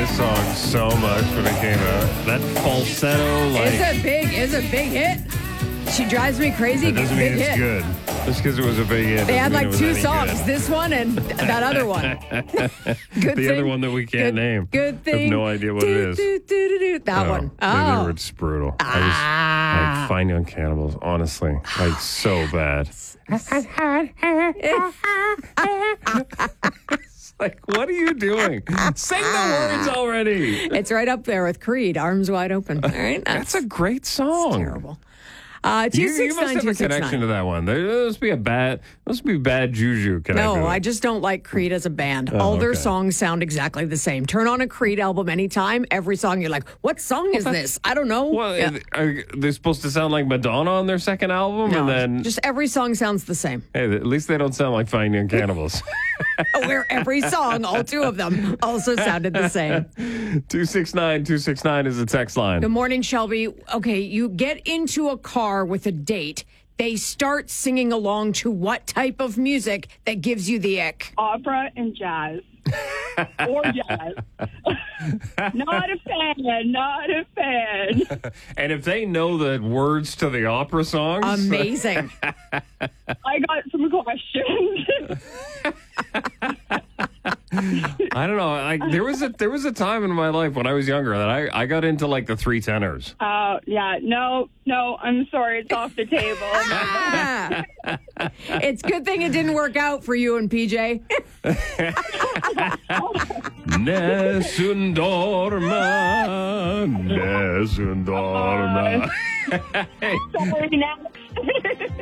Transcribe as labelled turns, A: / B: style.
A: this song so much when it came out. That falsetto, like...
B: It's a big hit. She drives me crazy.
A: That doesn't mean
B: big
A: it's
B: hit.
A: good. Just because it was a big hit.
B: They had like 2 songs.
A: Good.
B: This one and that other one.
A: The other one that we can't name.
B: Good thing.
A: I have no idea what it is.
B: That one. Oh.
A: It's brutal. I Fine Young Cannibals, honestly. Like, so bad. Like, what are you doing? Sing the words already.
B: It's right up there with Creed, Arms Wide Open. All right,
A: That's a great song.
B: terrible.
A: You must have a connection to that one. There must be bad juju connected.
B: No, I just don't like Creed as a band.
A: Oh,
B: All their
A: okay.
B: songs sound exactly the same. Turn on a Creed album anytime. Every song you're like, what song is this? I don't know.
A: Well,
B: Yeah.
A: are they supposed to sound like Madonna on their second album?
B: No,
A: And then,
B: just every song sounds the same.
A: hey, at least they don't sound like Fine Young Cannibals.
B: Where every song, all 2 of them, also sounded the same.
A: 269-269 is the text line.
B: Good morning, Shelby. Okay, you get into a car with a date. They start singing along to what type of music that gives you the ick?
C: Opera and jazz. Or jazz. Not a fan. Not a fan.
A: And if they know the words to the opera songs,
B: Amazing.
C: I got some questions.
A: I don't know. There was a time in my life when I was younger that I got into like the 3 tenors.
C: Yeah. No, I'm sorry. It's off the table.
B: Ah. It's a good thing it didn't work out for you and PJ.
A: Nessun dorma, nessun dorma.
C: Sorry, next.